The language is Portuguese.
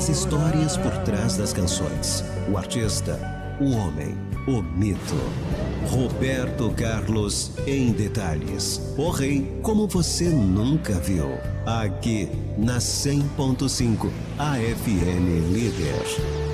As histórias por trás das canções. O artista, o homem, o mito. Roberto Carlos em detalhes. O rei como você nunca viu. Aqui na 100.5 AFM Líder.